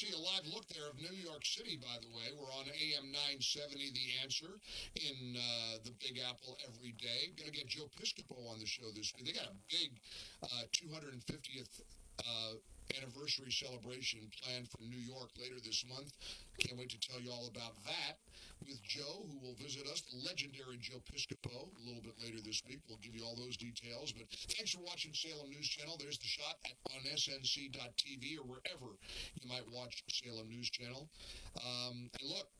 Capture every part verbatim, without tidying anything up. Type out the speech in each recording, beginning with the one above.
see a live look there of New York City, by the way. We're on A M nine seventy, The Answer, in uh, the Big Apple every day. Going to get Joe Piscopo on the show this week. They got a big uh, two hundred fiftieth uh, anniversary celebration planned for New York later this month. Can't wait to tell you all about that with Joe, who will visit us, the legendary Joe Piscopo, a little bit later this week. We'll give you all those details. But thanks for watching Salem News Channel. There's the shot at, on S N C dot T V or wherever you might watch Salem News Channel. Um, and look,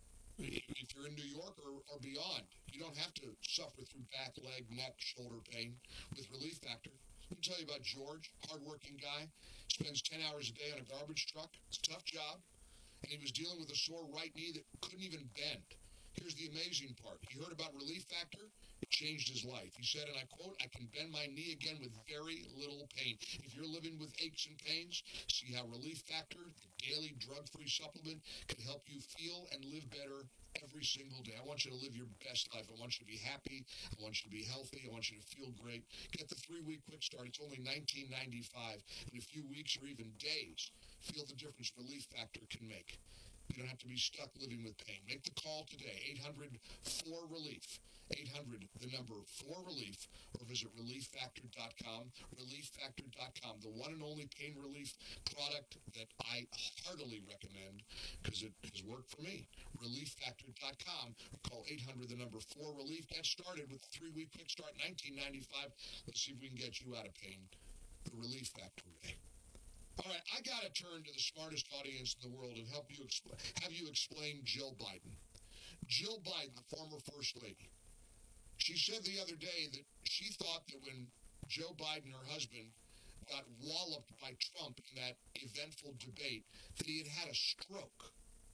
if you're in New York or, or beyond, you don't have to suffer through back, leg, neck, shoulder pain with Relief Factor. Let me tell you about George, hardworking guy, spends ten hours a day on a garbage truck. It's a tough job. And he was dealing with a sore right knee that couldn't even bend. Here's the amazing part. He heard about Relief Factor. It changed his life. He said, and I quote, "I can bend my knee again with very little pain." If you're living with aches and pains, see how Relief Factor, the daily drug-free supplement, can help you feel and live better every single day. I want you to live your best life. I want you to be happy. I want you to be healthy. I want you to feel great. Get the three-week quick start. It's only nineteen ninety-five. In a few weeks or even days, feel the difference Relief Factor can make. You don't have to be stuck living with pain. Make the call today, eight hundred four relief, eight hundred, the number four relief, or visit relief factor dot com, relief factor dot com, the one and only pain relief product that I heartily recommend because it has worked for me. relief factor dot com, or call eight hundred, the number four relief. Get started with a three-week quick start, nineteen ninety-five. Let's see if we can get you out of pain the Relief Factor way. All right, I got to turn to the smartest audience in the world and help you expl- have you explain Jill Biden. Jill Biden, the former First Lady, she said the other day that she thought that when Joe Biden, her husband, got walloped by Trump in that eventful debate, that he had had a stroke.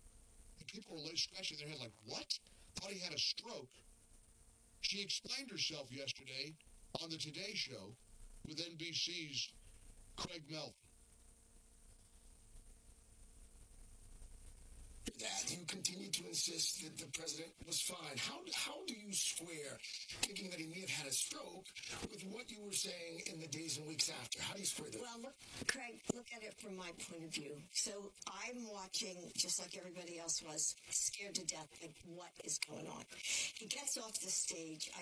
And people were scratching their head like, what? Thought he had a stroke. She explained herself yesterday on the Today Show with N B C's Craig Melvin. That you continue to insist that the president was fine. How how do you square thinking that he may have had a stroke with what you were saying in the days and weeks after? How do you square that? Well, look, Craig, look at it from my point of view. So I'm watching, just like everybody else was, scared to death at what is going on. He gets off the stage. I